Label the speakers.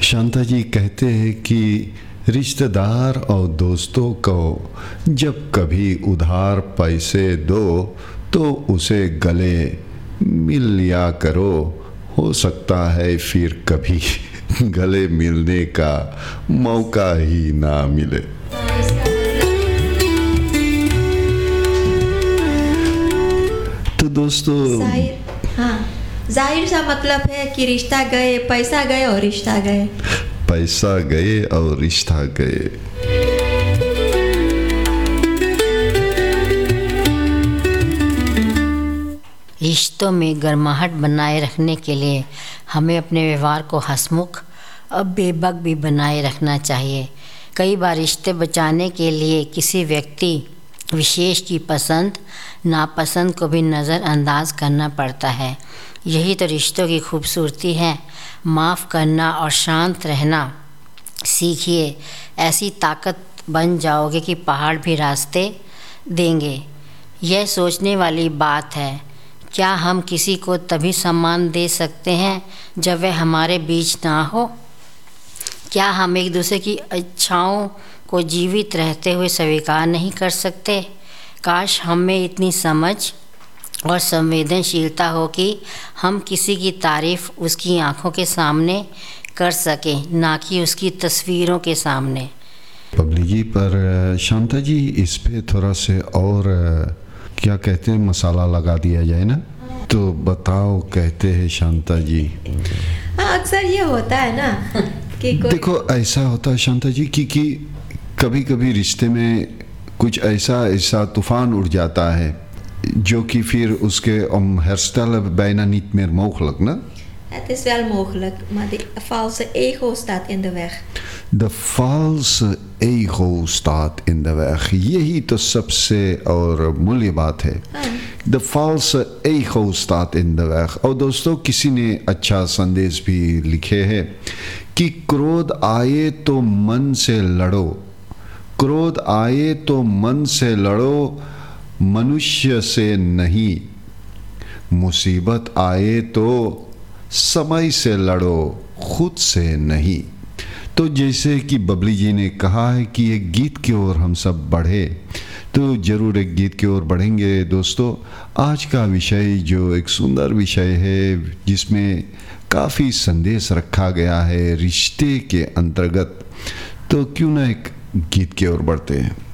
Speaker 1: शांता जी कहते हैं कि रिश्तेदार और दोस्तों को जब कभी उधार पैसे दो तो उसे गले मिल लिया करो, हो सकता है फिर कभी गले मिलने का मौका ही ना मिले। तो दोस्तों
Speaker 2: जाहिर सा मतलब है कि रिश्ता गए, पैसा गए और रिश्ता गए।
Speaker 1: पैसा गए और रिश्ता गए।
Speaker 3: रिश्तों में गर्माहट बनाए रखने के लिए हमें अपने व्यवहार को हंसमुख और बेबाक भी बनाए रखना चाहिए। कई बार रिश्ते बचाने के लिए किसी व्यक्ति विशेष की पसंद नापसंद को भी नज़रअंदाज करना पड़ता है। यही तो रिश्तों की खूबसूरती है। माफ़ करना और शांत रहना सीखिए, ऐसी ताकत बन जाओगे कि पहाड़ भी रास्ते देंगे। यह सोचने वाली बात है, क्या हम किसी को तभी सम्मान दे सकते हैं जब वह हमारे बीच ना हो? क्या हम एक दूसरे की इच्छाओं को जीवित रहते हुए स्वीकार नहीं कर सकते? काश हम में इतनी समझ और संवेदनशीलता हो कि हम किसी की तारीफ़ उसकी आंखों के सामने कर सकें, ना कि उसकी तस्वीरों के सामने।
Speaker 1: बबली जी, पर शांता जी इस पे थोड़ा से और क्या कहते हैं मसाला लगा दिया जाए ना, तो बताओ कहते हैं शांता जी।
Speaker 2: अक्सर ये होता है ना कि
Speaker 1: देखो ऐसा होता है शांता जी कि कभी कभी रिश्ते में कुछ ऐसा तूफान उड़ जाता है जो कि फिर उसके herstellen bijna niet meer mogelijk, ne?
Speaker 2: Het is wel mogelijk, maar de valse ego staat in de weg.
Speaker 1: De valse ego staat in de weg. यही तो सबसे और मूल्य बात है। The false ego staat in the weg। और दोस्तों, किसी ने अच्छा संदेश भी लिखे है कि क्रोध आए तो मन से लड़ो, क्रोध आए तो मन से लड़ो, मनुष्य से नहीं। मुसीबत आए तो समय से लड़ो, खुद से नहीं। तो जैसे कि बबली जी ने कहा है कि एक गीत की ओर हम सब बढ़े, तो ज़रूर एक गीत की ओर बढ़ेंगे। दोस्तों, आज का विषय जो एक सुंदर विषय है जिसमें काफ़ी संदेश रखा गया है रिश्ते के अंतर्गत, तो क्यों ना एक गीत की ओर बढ़ते हैं।